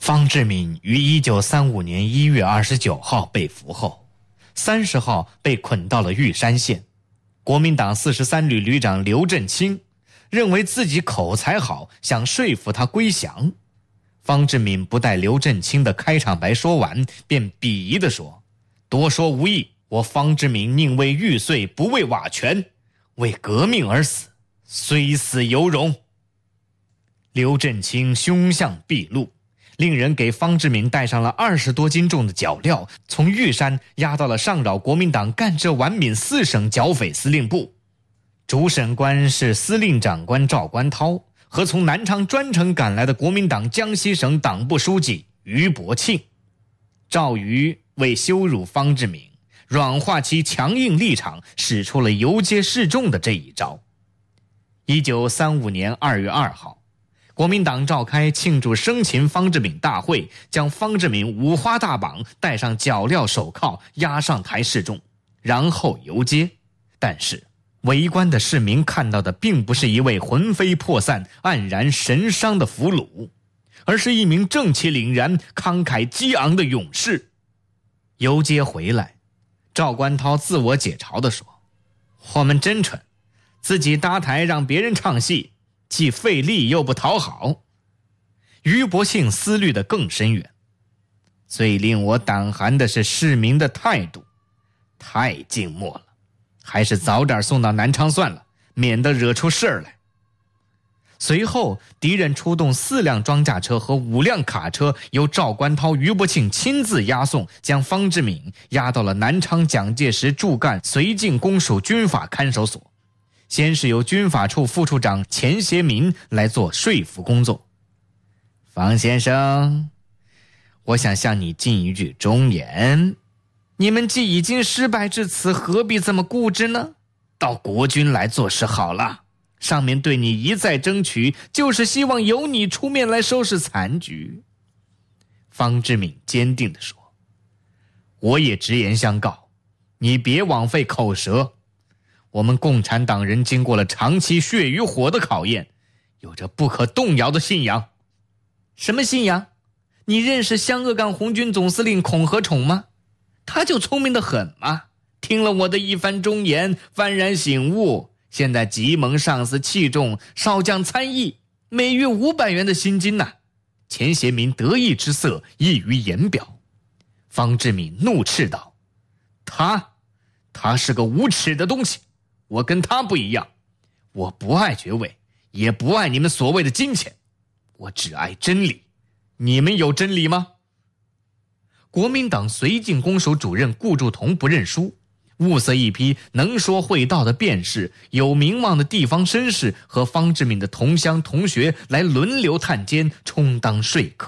方志敏于1935年1月29号被俘后，30号被捆到了玉山县。国民党43旅旅长刘振清认为自己口才好，想说服他归降。方志敏不待刘振清的开场白说完，便鄙夷地说：“多说无益，我方志敏宁为玉碎，不为瓦全，为革命而死，虽死犹荣。”刘振清凶相毕露，令人给方志敏带上了20多斤重的脚镣，从玉山押到了上饶国民党赣浙皖闽4省剿匪司令部。主审官是司令长官赵观涛和从南昌专程赶来的国民党江西省党部书记俞伯庆。赵俞为羞辱方志敏，软化其强硬立场，使出了游街示众的这一招。1935年2月2号，国民党召开庆祝生擒方志敏大会，将方志敏五花大绑，戴上脚镣手铐，押上台示众，然后游街。但是围观的市民看到的并不是一位魂飞魄散、黯然神伤的俘虏，而是一名正气凛然、慷慨激昂的勇士。游街回来，赵观涛自我解嘲地说：“我们真蠢，自己搭台让别人唱戏，既费力又不讨好。”俞伯庆思虑得更深远，最令我胆寒的是市民的态度，太静默了，还是早点送到南昌算了，免得惹出事儿来。随后敌人出动4辆装甲车和5辆卡车，由赵观涛、俞伯庆亲自押送，将方志敏押到了南昌蒋介石驻赣绥靖公署军法看守所。先是由军法处副处长钱协民来做说服工作。方先生，我想向你进一句忠言，你们既已经失败至此，何必这么固执呢？到国军来做事好了，上面对你一再争取，就是希望由你出面来收拾残局。方志敏坚定地说：“我也直言相告，你别枉费口舌。我们共产党人经过了长期血与火的考验，有着不可动摇的信仰。”“什么信仰？你认识湘鄂赣红军总司令孔和宠吗？他就聪明得很嘛，听了我的一番忠言，幡然醒悟，现在急蒙上司器重，少将参议，每月500元的薪金呐。”钱协民得意之色溢于言表。方志敏怒斥道：“他是个无耻的东西，我跟他不一样，我不爱爵位，也不爱你们所谓的金钱，我只爱真理。你们有真理吗？”国民党绥靖公署主任顾祝同不认输，物色一批能说会道的辩士、有名望的地方绅士和方志敏的同乡同学来轮流探监，充当说客。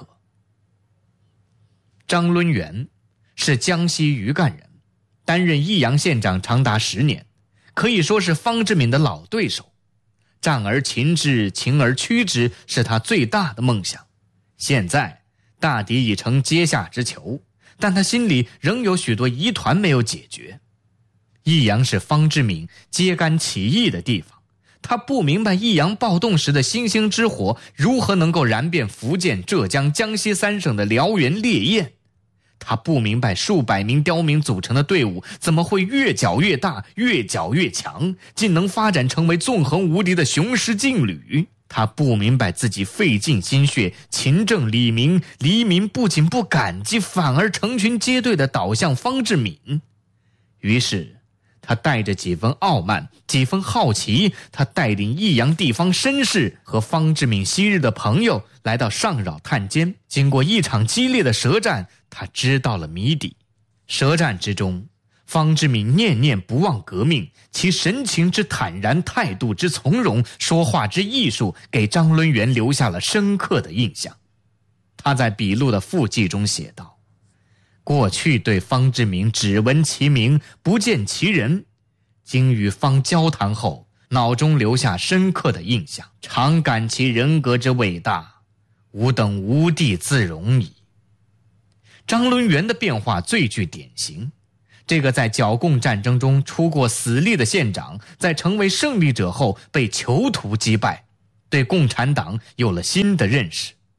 张伦元是江西余干人，担任益阳县长长达10年，可以说是方志敏的老对手。战而擒之，擒而驱之，是他最大的梦想。现在大敌已成阶下之囚，但他心里仍有许多疑团没有解决。益阳是方志敏揭竿起义的地方，他不明白益阳暴动时的星星之火如何能够燃遍福建、浙江、江西3省的燎原烈焰。他不明白数百名刁民组成的队伍怎么会越搅越大，越搅越强，竟能发展成为纵横无敌的雄狮劲旅。他不明白自己费尽心血勤政利民，黎民不仅不感激，反而成群结队地倒向方志敏。于是他带着几分傲慢，几分好奇，他带领益阳地方绅士和方志敏昔日的朋友来到上饶探监。经过一场激烈的舌战，他知道了谜底。舌战之中，方志敏念念不忘革命，其神情之坦然，态度之从容，说话之艺术，给张伦元留下了深刻的印象。他在笔录的附记中写道：“过去对方志敏只闻其名，不见其人，经与方交谈后，脑中留下深刻的印象，常感其人格之伟大，吾等无地自容矣。”张伦元的变化最具典型。这个在剿共战争中出过死力的县长，在成为胜利者后被囚徒击败，对共产党有了新的认识。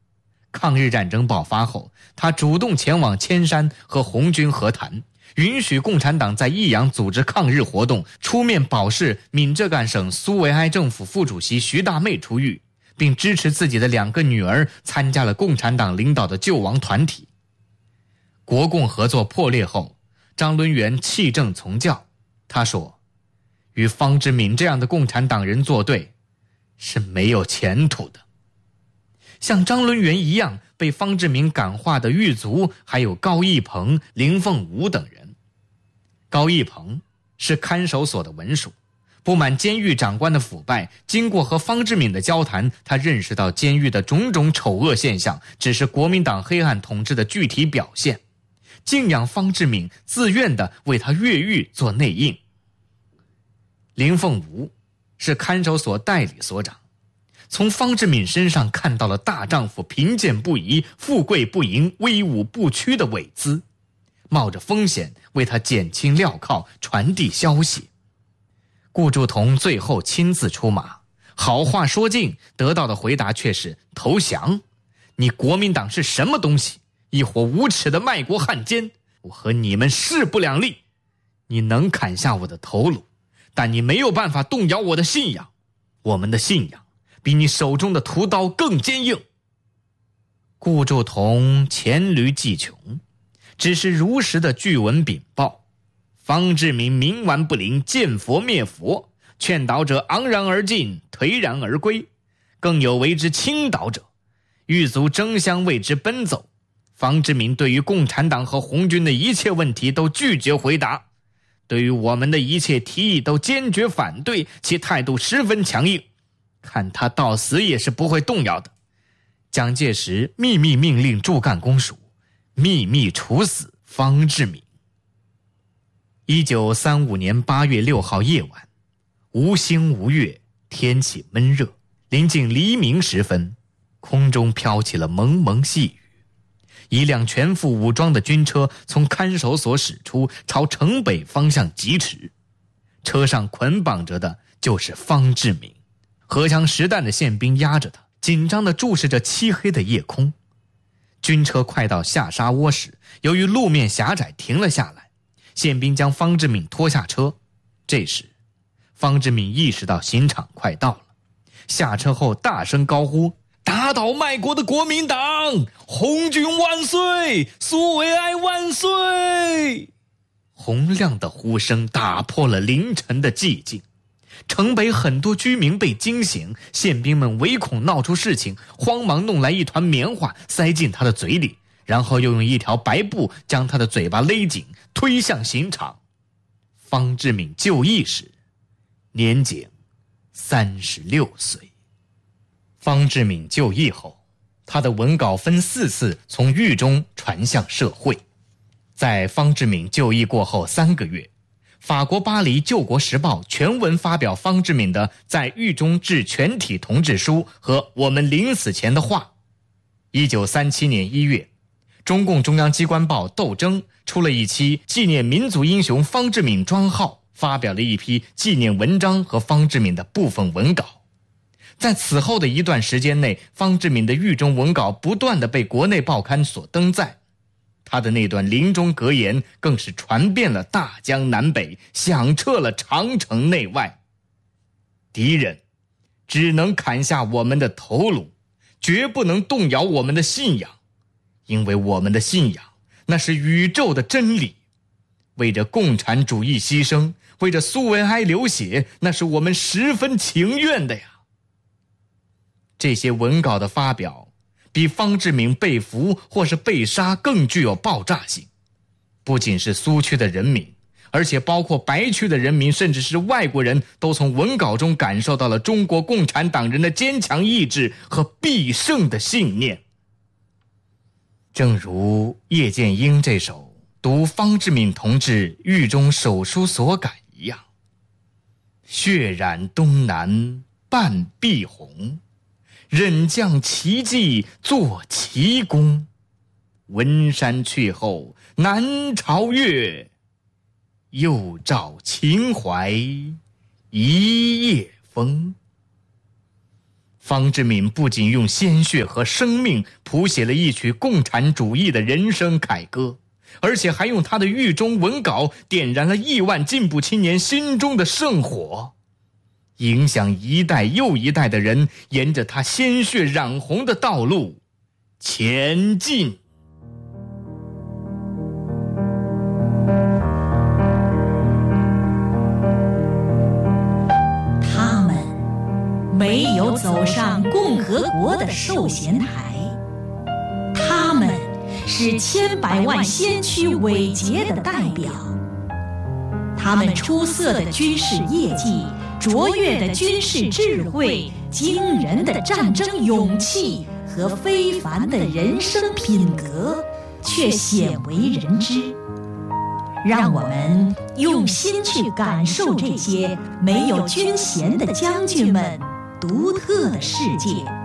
抗日战争爆发后，他主动前往千山和红军和谈，允许共产党在益阳组织抗日活动，出面保释闽浙赣省苏维埃政府副主席徐大妹出狱，并支持自己的2个女儿参加了共产党领导的救亡团体。国共合作破裂后，张伦元弃政从教，他说，与方志敏这样的共产党人作对是没有前途的。像张伦元一样被方志敏感化的狱卒还有高义鹏、林凤吾等人。高义鹏是看守所的文书，不满监狱长官的腐败，经过和方志敏的交谈，他认识到监狱的种种丑恶现象只是国民党黑暗统治的具体表现，敬仰方志敏自愿地为他越狱做内应。林凤吾是看守所代理所长，从方志敏身上看到了大丈夫贫贱不移、富贵不淫、威武不屈的伟姿，冒着风险为他减轻镣铐、传递消息。顾祝同最后亲自出马，好话说尽，得到的回答却是投降。你国民党是什么东西？一伙无耻的卖国汉奸，我和你们势不两立。你能砍下我的头颅，但你没有办法动摇我的信仰。我们的信仰比你手中的屠刀更坚硬。顾祝同黔驴技穷，只是如实的据文禀报。方志敏冥顽不灵，见佛灭佛，劝导者昂然而进，颓然而归，更有为之倾倒者，狱卒争相为之奔走。方志敏对于共产党和红军的一切问题都拒绝回答，对于我们的一切提议都坚决反对，其态度十分强硬，看他到死也是不会动摇的。蒋介石秘密命令驻赣公署秘密处死方志敏。1935年8月6号夜晚，无星无月，天气闷热，临近黎明时分，空中飘起了蒙蒙细雨。一辆全副武装的军车从看守所驶出，朝城北方向疾驰。车上捆绑着的就是方志敏，荷枪实弹的宪兵压着他，紧张地注视着漆黑的夜空。军车快到下沙窝时，由于路面狭窄停了下来，宪兵将方志敏拖下车。这时方志敏意识到刑场快到了，下车后大声高呼，打倒卖国的国民党，红军万岁，苏维埃万岁。洪亮的呼声打破了凌晨的寂静，城北很多居民被惊醒，宪兵们唯恐闹出事情，慌忙弄来一团棉花塞进他的嘴里，然后又用一条白布将他的嘴巴勒紧，推向刑场。方志敏就义时年仅36岁。方志敏就义后，他的文稿分4次从狱中传向社会。在方志敏就义过后3个月，法国巴黎《救国时报》全文发表方志敏的在狱中致全体同志书和我们临死前的话。1937年1月，中共中央机关报《斗争》出了一期纪念民族英雄方志敏专号，发表了一批纪念文章和方志敏的部分文稿。在此后的一段时间内，方志敏的狱中文稿不断地被国内报刊所登载，他的那段临终格言更是传遍了大江南北，响彻了长城内外。敌人只能砍下我们的头颅，绝不能动摇我们的信仰，因为我们的信仰那是宇宙的真理。为着共产主义牺牲，为着苏维埃流血，那是我们十分情愿的呀。这些文稿的发表比方志敏被俘或是被杀更具有爆炸性，不仅是苏区的人民，而且包括白区的人民，甚至是外国人，都从文稿中感受到了中国共产党人的坚强意志和必胜的信念。正如叶剑英这首读方志敏同志狱中手书所感一样，血染东南半壁红，忍将奇迹作奇功，文山去后南朝月，又照秦淮一夜风。 方志敏不仅用鲜血和生命谱写了一曲共产主义的人生凯歌，而且还用他的狱中文稿点燃了亿万进步青年心中的圣火，影响一代又一代的人沿着他鲜血染红的道路前进。 他们没有走上共和国的授衔台，他们是千百万先驱伟杰的代表，他们出色的军事业绩、卓越的军事智慧、惊人的战争勇气和非凡的人生品格却鲜为人知。让我们用心去感受这些没有军衔的将军们独特的世界。